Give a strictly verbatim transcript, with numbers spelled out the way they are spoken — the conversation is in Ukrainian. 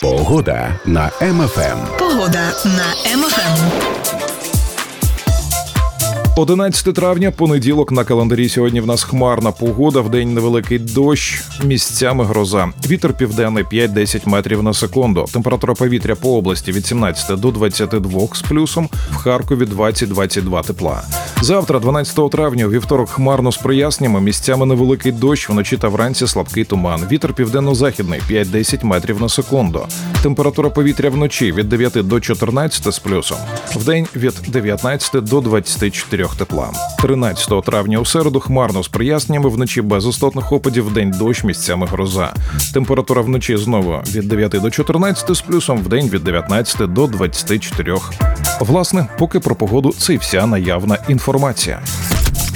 Погода на Ем Еф Ем. Погода на Ем Еф Ем. одинадцяте травня, понеділок на календарі. Сьогодні в нас хмарна погода, вдень невеликий дощ, місцями гроза. Вітер південний п'ять-десять метрів на секунду. Температура повітря по області від сімнадцяти до двадцяти двох з плюсом, в Харкові двадцять-двадцять два тепла. Завтра, дванадцятого травня, у вівторок хмарно з проясненнями, місцями невеликий дощ, вночі та вранці слабкий туман. Вітер південно-західний п'ять-десять метрів на секунду. Температура повітря вночі від дев'яти до чотирнадцяти з плюсом, вдень від дев'ятнадцяти до двадцяти чотирьох тепла. тринадцятого травня у середу хмарно з проясненнями, вночі без істотних опадів, вдень дощ, місцями гроза. Температура вночі знову від дев'яти до чотирнадцяти з плюсом, вдень від дев'ятнадцяти до двадцяти чотирьох. Власне, поки про погоду це і вся наявна інформація.